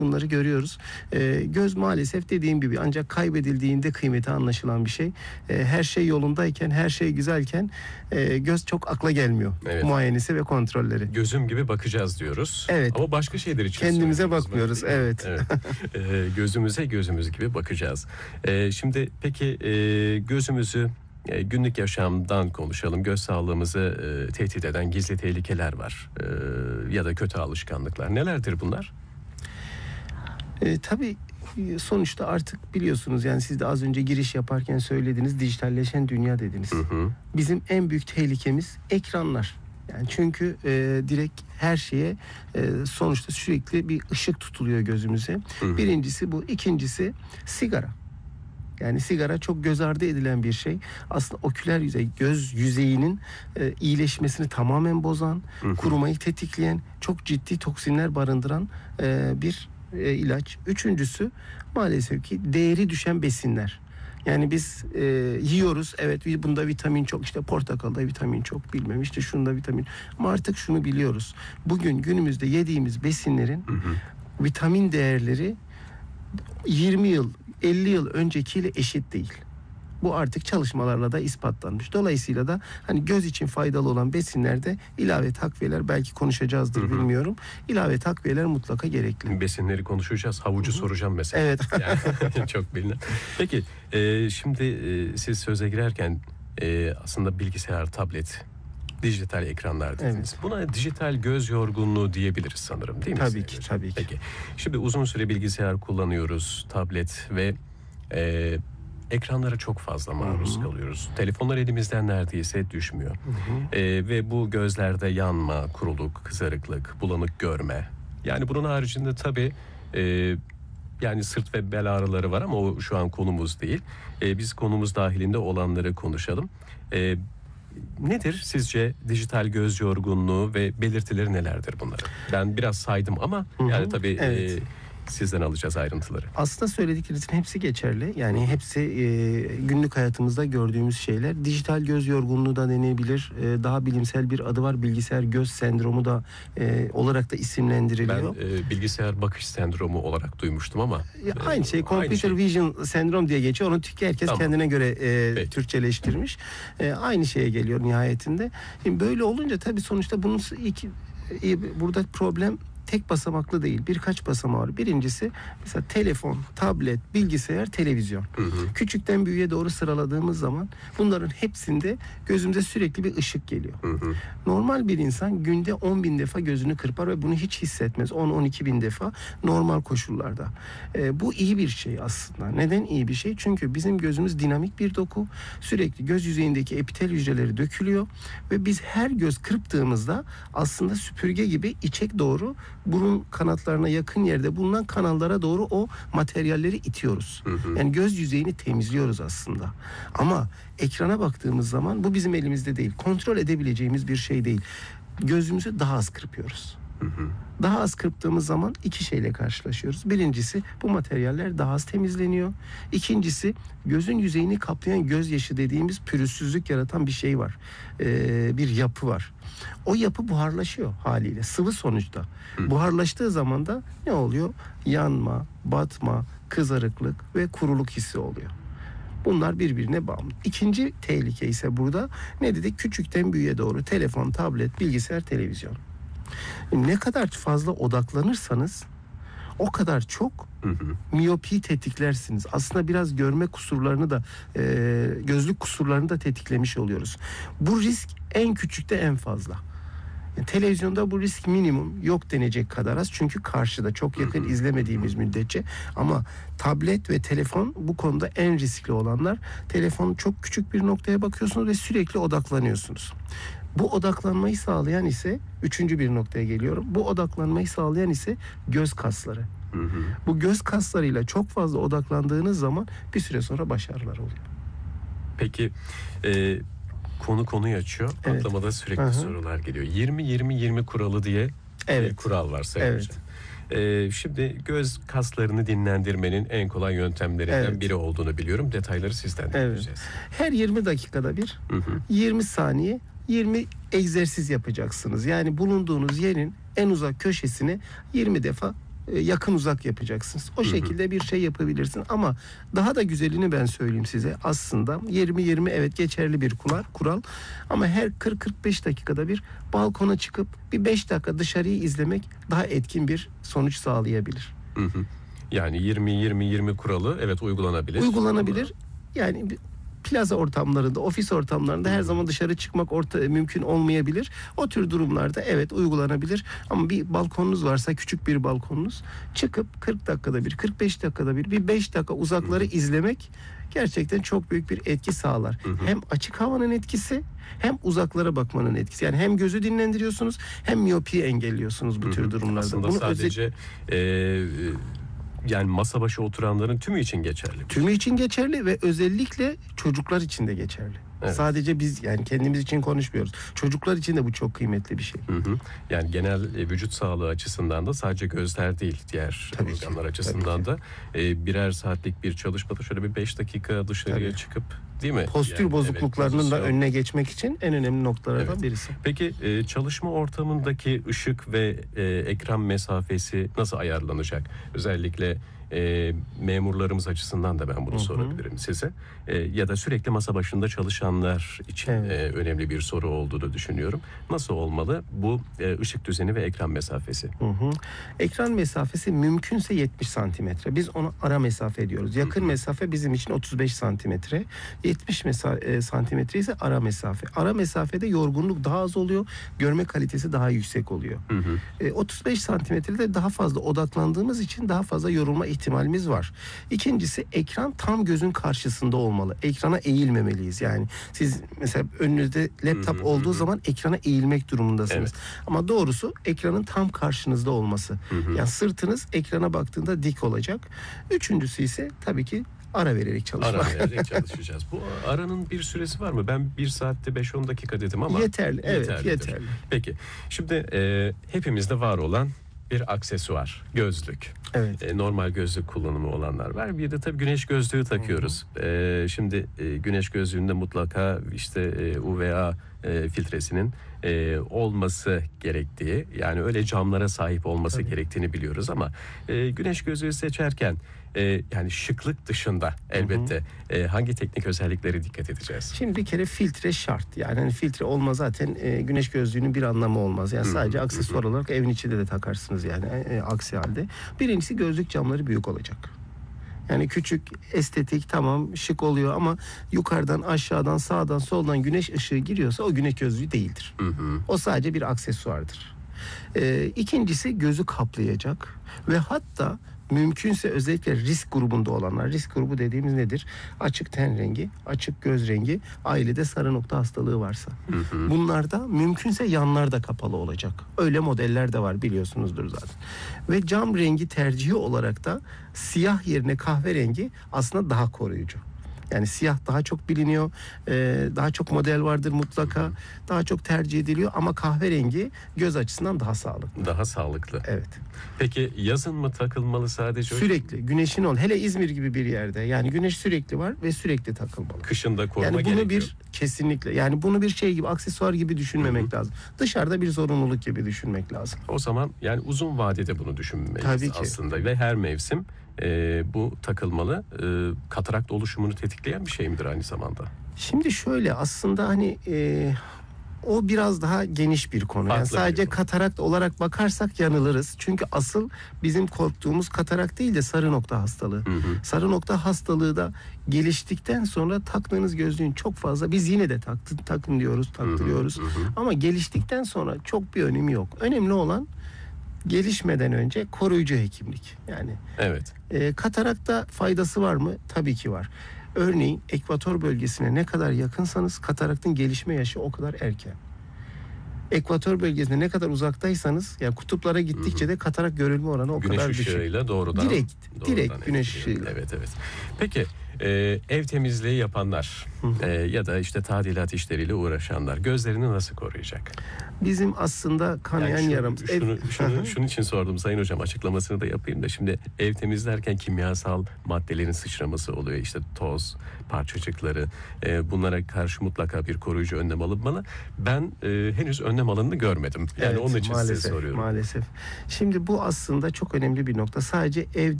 bunları görüyoruz. Göz maalesef dediğim gibi ancak kaybedildiğinde kıymeti anlaşılan bir şey. Her şey yolundayken, her şey güzelken göz çok akla gelmiyor. Evet. Muayenesi ve kontrolleri. Gözüm gibi bakacağız diyoruz. Evet. Ama başka şeyler için Kendimize söylüyoruz. bakmıyoruz. Evet. Gözümüze gözümüz gibi bakacağız. Şimdi peki gözümüzü günlük yaşamdan konuşalım. Göz sağlığımızı tehdit eden gizli tehlikeler var. Ya da kötü alışkanlıklar. Nelerdir bunlar? Tabii sonuçta artık biliyorsunuz, yani siz de az önce giriş yaparken söylediniz, dijitalleşen dünya dediniz. Bizim en büyük tehlikemiz ekranlar. Yani çünkü direkt her şeye sonuçta sürekli bir ışık tutuluyor gözümüze. Birincisi bu. İkincisi sigara. Yani sigara çok göz ardı edilen bir şey. Aslında oküler yüzey, göz yüzeyinin iyileşmesini tamamen bozan, kurumayı tetikleyen, çok ciddi toksinler barındıran bir ilaç. Üçüncüsü maalesef ki değeri düşen besinler. Yani biz yiyoruz, evet bunda vitamin çok, işte portakalda vitamin çok, bilmem işte şunda vitamin, ama artık şunu biliyoruz. Bugün günümüzde yediğimiz besinlerin vitamin değerleri 20 yıl 50 yıl öncekiyle eşit değil. Bu artık çalışmalarla da ispatlanmış. Dolayısıyla da hani göz için faydalı olan besinlerde ilave takviyeler, belki konuşacağızdır bilmiyorum. İlave takviyeler mutlaka gerekli. Besinleri konuşacağız. Havucu soracağım mesela. Evet. Yani çok bilinen. Peki şimdi siz söze girerken aslında bilgisayar, tablet, dijital ekranlar dediniz. Evet. Buna dijital göz yorgunluğu diyebiliriz sanırım, değil mi? Tabii ki, tabii ki. Peki. Şimdi uzun süre bilgisayar kullanıyoruz, tablet ve ekranlara çok fazla maruz kalıyoruz. Telefonlar elimizden neredeyse düşmüyor. Ve bu gözlerde yanma, kuruluk, kızarıklık, bulanık görme. Yani bunun haricinde tabii yani sırt ve bel ağrıları var ama o şu an konumuz değil. Biz konumuz dahilinde olanları konuşalım. Nedir sizce dijital göz yorgunluğu ve belirtileri nelerdir bunların? Ben biraz saydım ama yani tabii evet. Sizden alacağız ayrıntıları. Aslında söylediklerinizin hepsi geçerli. Yani hepsi günlük hayatımızda gördüğümüz şeyler. Dijital göz yorgunluğu da denebilir. Daha bilimsel bir adı var. Bilgisayar göz sendromu da olarak da isimlendiriliyor. Ben bilgisayar bakış sendromu olarak duymuştum ama. Aynı şey. Computer Vision sendrom diye geçiyor. Onu herkes kendine göre Türkçeleştirmiş. Aynı şeye geliyor nihayetinde. Şimdi böyle olunca tabii sonuçta bunun burada problem tek basamaklı değil. Birkaç basamağı var. Birincisi mesela telefon, tablet, bilgisayar, televizyon. Küçükten büyüğe doğru sıraladığımız zaman bunların hepsinde gözümüze sürekli bir ışık geliyor. Normal bir insan günde 10.000 defa gözünü kırpar ve bunu hiç hissetmez. 10-12 bin defa normal koşullarda. Bu iyi bir şey aslında. Neden iyi bir şey? Çünkü bizim gözümüz dinamik bir doku. Sürekli göz yüzeyindeki epitel hücreleri dökülüyor ve biz her göz kırptığımızda aslında süpürge gibi içe doğru, burun kanatlarına yakın yerde bulunan kanallara doğru o materyalleri itiyoruz. Yani göz yüzeyini temizliyoruz aslında. Ama ekrana baktığımız zaman bu bizim elimizde değil. Kontrol edebileceğimiz bir şey değil. Gözümüzü daha az kırpıyoruz. Daha az kırptığımız zaman iki şeyle karşılaşıyoruz. Birincisi, bu materyaller daha az temizleniyor. İkincisi, gözün yüzeyini kaplayan gözyaşı dediğimiz pürüzsüzlük yaratan bir şey var. Bir yapı var. O yapı buharlaşıyor haliyle, sıvı sonuçta. Buharlaştığı zaman da ne oluyor? Yanma, batma, kızarıklık ve kuruluk hissi oluyor. Bunlar birbirine bağımlı. İkinci tehlike ise burada ne dedik? Küçükten büyüğe doğru telefon, tablet, bilgisayar, televizyon. Ne kadar fazla odaklanırsanız o kadar çok miyopiyi tetiklersiniz. Aslında biraz görme kusurlarını da gözlük kusurlarını da tetiklemiş oluyoruz. Bu risk en küçükte en fazla. Yani televizyonda bu risk minimum, yok denecek kadar az. Çünkü karşıda çok yakın izlemediğimiz müddetçe. Ama tablet ve telefon bu konuda en riskli olanlar. Telefon, çok küçük bir noktaya bakıyorsunuz ve sürekli odaklanıyorsunuz. Bu odaklanmayı sağlayan ise, üçüncü bir noktaya geliyorum. Bu odaklanmayı sağlayan ise göz kasları. Bu göz kaslarıyla çok fazla odaklandığınız zaman bir süre sonra baş ağrıları oluyor. Peki konuyu açıyor. Evet. Aklıma da sürekli sorular geliyor. 20-20-20 kuralı diye bir kural var sayın hocam. Şimdi göz kaslarını dinlendirmenin en kolay yöntemlerinden biri olduğunu biliyorum. Detayları sizden dinleyeceğiz. Her 20 dakikada bir 20 saniye 20 egzersiz yapacaksınız. Yani bulunduğunuz yerin en uzak köşesine 20 defa yakın uzak yapacaksınız. O şekilde bir şey yapabilirsin ama daha da güzelini ben söyleyeyim size. Aslında 20-20 evet geçerli bir kural ama her 40-45 dakikada bir balkona çıkıp bir 5 dakika dışarıyı izlemek daha etkin bir sonuç sağlayabilir. Yani 20-20-20 kuralı evet uygulanabilir. Uygulanabilir. Yani plaza ortamlarında, ofis ortamlarında her zaman dışarı çıkmak mümkün olmayabilir. O tür durumlarda evet uygulanabilir. Ama bir balkonunuz varsa, küçük bir balkonunuz, çıkıp 40 dakikada bir, 45 dakikada bir 5 dakika uzakları izlemek gerçekten çok büyük bir etki sağlar. Hem açık havanın etkisi hem uzaklara bakmanın etkisi. Yani hem gözü dinlendiriyorsunuz hem miyopiyi engelliyorsunuz bu tür durumlarda. Aslında Bunu sadece yani masa başı oturanların tümü için geçerli. Tümü için geçerli ve özellikle çocuklar için de geçerli. Evet. Sadece biz yani kendimiz için konuşmuyoruz. Çocuklar için de bu çok kıymetli bir şey. Yani genel vücut sağlığı açısından da sadece gözler değil, diğer organlar açısından da birer saatlik bir çalışmada şöyle bir 5 dakika dışarıya çıkıp, değil mi? Postür yani, bozukluklarının da önüne geçmek için en önemli noktalardan birisi. Peki çalışma ortamındaki ışık ve ekran mesafesi nasıl ayarlanacak? Özellikle memurlarımız açısından da ben bunu sorabilirim size. Ya da sürekli masa başında çalışanlar için önemli bir soru olduğunu düşünüyorum. Nasıl olmalı bu ışık düzeni ve ekran mesafesi? Ekran mesafesi mümkünse 70 santimetre. Biz onu ara mesafe diyoruz. Yakın mesafe bizim için 35 santimetre. 70 santimetre ise ara mesafe. Ara mesafede yorgunluk daha az oluyor. Görme kalitesi daha yüksek oluyor. 35 santimetrede daha fazla odaklandığımız için daha fazla yorulma ihtimalimiz var. İkincisi ekran tam gözün karşısında olmalı. Ekrana eğilmemeliyiz. Yani siz mesela önünüzde laptop olduğu zaman ekrana eğilmek durumundasınız. Ama doğrusu ekranın tam karşınızda olması. Yani sırtınız ekrana baktığında dik olacak. Üçüncüsü ise tabii ki ara vererek çalışmak. Ara vererek çalışacağız. Bu aranın bir süresi var mı? Ben 1 saatte 5-10 dakika dedim ama yeterli. Evet, yeterli. Peki. Şimdi hepimizde var olan bir aksesuar, gözlük. Evet. Normal gözlük kullanımı olanlar var. Bir de tabii güneş gözlüğü takıyoruz. Şimdi güneş gözlüğünde mutlaka işte UVA filtresinin olması gerektiği, yani öyle camlara sahip olması gerektiğini biliyoruz ama güneş gözlüğü seçerken yani şıklık dışında elbette hangi teknik özellikleri dikkat edeceğiz? Şimdi bir kere filtre şart. Yani hani filtre olmaz zaten güneş gözlüğünün bir anlamı olmaz. Yani sadece aksesuar olarak evin içinde de takarsınız yani aksi halde. Birincisi gözlük camları büyük olacak. Yani küçük, estetik, tamam şık oluyor ama yukarıdan, aşağıdan, sağdan, soldan güneş ışığı giriyorsa o güneş gözlüğü değildir. O sadece bir aksesuardır. İkincisi gözü kaplayacak ve hatta mümkünse özellikle risk grubunda olanlar, risk grubu dediğimiz nedir? Açık ten rengi, açık göz rengi, ailede sarı nokta hastalığı varsa. Bunlarda mümkünse yanlar da kapalı olacak. Öyle modeller de var, biliyorsunuzdur zaten. Ve cam rengi tercihi olarak da siyah yerine kahverengi aslında daha koruyucu. Yani siyah daha çok biliniyor, daha çok model vardır mutlaka, daha çok tercih ediliyor ama kahverengi göz açısından daha sağlıklı. Daha sağlıklı. Evet. Peki yazın mı takılmalı sadece? Sürekli güneşin hele İzmir gibi bir yerde yani güneş sürekli var ve sürekli takılmalı. Kışında koruma yani bunu gerekiyor. Bir kesinlikle yani bunu bir şey gibi, aksesuar gibi düşünmemek lazım. Dışarıda bir zorunluluk gibi düşünmek lazım. O zaman yani uzun vadede bunu düşünmeliyiz aslında ve her mevsim bu takılmalı. Katarakt oluşumunu tetikleyen bir şey midir aynı zamanda? Şimdi şöyle aslında hani o biraz daha geniş bir konu. Yani sadece katarakt olarak bakarsak yanılırız. Çünkü asıl bizim korktuğumuz katarakt değil de sarı nokta hastalığı. Sarı nokta hastalığı da geliştikten sonra taktığınız gözlüğün çok fazla, biz yine de takın diyoruz, taktırıyoruz. Ama geliştikten sonra çok bir önemi yok. Önemli olan gelişmeden önce koruyucu hekimlik. Yani katarakta faydası var mı? Tabii ki var. Örneğin ekvator bölgesine ne kadar yakınsanız kataraktın gelişme yaşı o kadar erken. Ekvator bölgesine ne kadar uzaktaysanız, yani kutuplara gittikçe de katarak görülme oranı o kadar düşük. Güneş ışığıyla doğrudan. Direkt güneş ışığıyla. Evet. Peki Ev temizliği yapanlar ya da işte tadilat işleriyle uğraşanlar gözlerini nasıl koruyacak? Bizim aslında kanayan yaramız. Şunun için sordum Sayın Hocam, açıklamasını da yapayım da, şimdi ev temizlerken kimyasal maddelerin sıçraması oluyor, işte toz parçacıkları, bunlara karşı mutlaka bir koruyucu önlem alınmalı. Ben henüz önlem alındığını görmedim. Yani onun için size soruyorum. Maalesef. Şimdi bu aslında çok önemli bir nokta. Sadece evde